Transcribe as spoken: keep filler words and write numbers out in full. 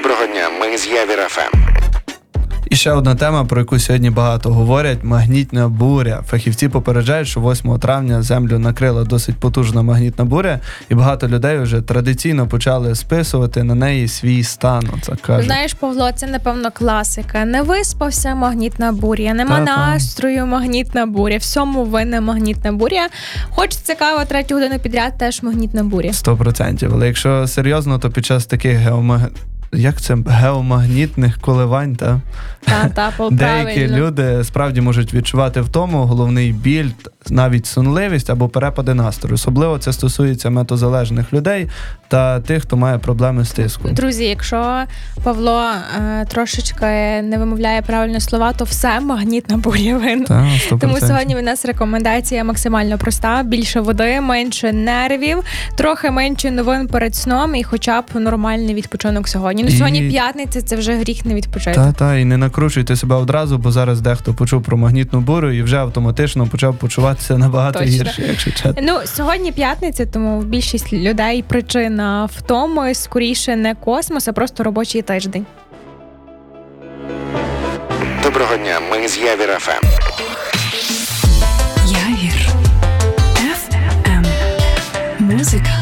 Доброго дня, ми з Явір еф ем. І ще одна тема, про яку сьогодні багато говорять – магнітна буря. Фахівці попереджають, що восьмого травня землю накрила досить потужна магнітна буря, і багато людей вже традиційно почали списувати на неї свій стан. Оце кажуть. Знаєш, Павло, це, напевно, класика. Не виспався — магнітна буря, нема Та-та. настрою — магнітна буря, всьому винна магнітна буря. Хочеться каву третю годину підряд — теж магнітна буря. Сто процентів. Але якщо серйозно, то під час таких геомаг... Як це? Геомагнітних коливань, та? Та, та, Деякі правильно. люди справді можуть відчувати втому, головний біль, навіть сонливість або перепади настрою. Особливо це стосується метозалежних людей та тих, хто має проблеми з тиском. Друзі, якщо Павло е, трошечки не вимовляє правильні слова, то все магнітна буря винна. Та, сто процентів. Тому сьогодні у нас рекомендація максимально проста: більше води, менше нервів, трохи менше новин перед сном і хоча б нормальний відпочинок сьогодні. Ну, І- сьогодні п'ятниця, це вже гріх не відпочити. Та, та, і не накручуйте себе одразу, бо зараз дехто почув про магнітну бурю і вже автоматично почав почуватися набагато Точно. гірше, якщо чесно. Ну, сьогодні п'ятниця, тому в більшість людей причина втоми скоріше не космос, а просто робочий тиждень. Доброго дня, ми з Явір еф ем. Явір еф ем. Музика